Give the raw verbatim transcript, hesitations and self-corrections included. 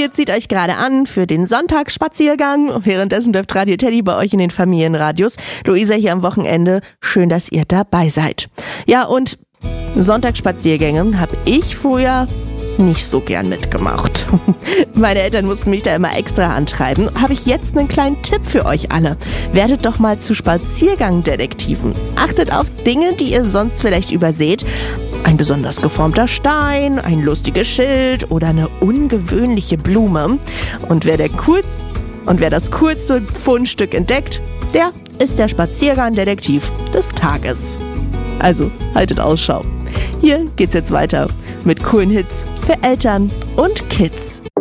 Ihr zieht euch gerade an für den Sonntagsspaziergang. Währenddessen läuft Radio Teddy bei euch in den Familienradios. Luisa hier am Wochenende. Schön, dass ihr dabei seid. Ja, und Sonntagsspaziergänge habe ich früher nicht so gern mitgemacht. Meine Eltern mussten mich da immer extra antreiben. Habe ich jetzt einen kleinen Tipp für euch alle. Werdet doch mal zu Spaziergangdetektiven. Achtet auf Dinge, die ihr sonst vielleicht überseht. Ein besonders geformter Stein, ein lustiges Schild oder eine ungewöhnliche Blume. Und wer, der cool und wer das coolste Fundstück entdeckt, der ist der Spaziergangdetektiv des Tages. Also haltet Ausschau. Hier geht's jetzt weiter mit coolen Hits für Eltern und Kids.